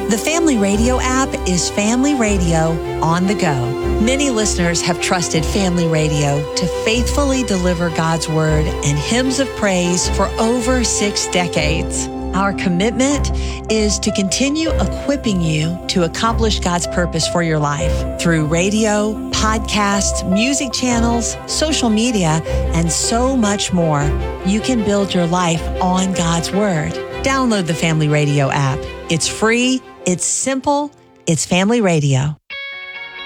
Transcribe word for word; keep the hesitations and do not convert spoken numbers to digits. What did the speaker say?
The Family Radio app is Family Radio on the go. Many listeners have trusted Family Radio to faithfully deliver God's Word and hymns of praise for over six decades. Our commitment is to continue equipping you to accomplish God's purpose for your life through radio, podcasts, music channels, social media, and so much more. You can build your life on God's Word. Download the Family Radio app. It's free, it's simple, it's Family Radio.